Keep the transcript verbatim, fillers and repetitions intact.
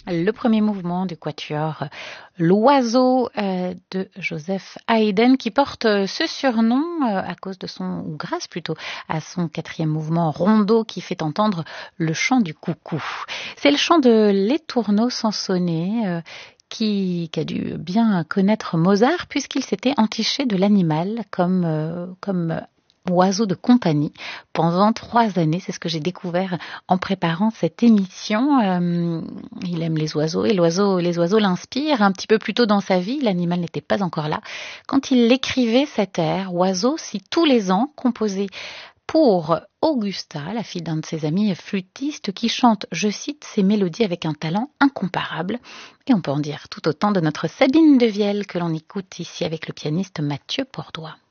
Le premier mouvement du quatuor L'Oiseau euh, de Joseph Haydn, qui porte euh, ce surnom euh, à cause de son, ou grâce plutôt, à son quatrième mouvement rondo qui fait entendre le chant du coucou. C'est le chant de l'étourneau sansonnet euh, qui, qui a dû bien connaître Mozart puisqu'il s'était entiché de l'animal comme, euh, comme oiseau de compagnie pendant trois années. C'est ce que j'ai découvert en préparant cette émission. Euh, il aime les oiseaux et l'oiseau, les oiseaux l'inspirent. Un petit peu plus tôt dans sa vie, l'animal n'était pas encore là. Quand il écrivait cet air, Oiseau, si tous les ans, composé pour Augusta, la fille d'un de ses amis flûtistes, qui chante, je cite, ces mélodies avec un talent incomparable. Et on peut en dire tout autant de notre Sabine Devielle que l'on écoute ici avec le pianiste Mathieu Pordois.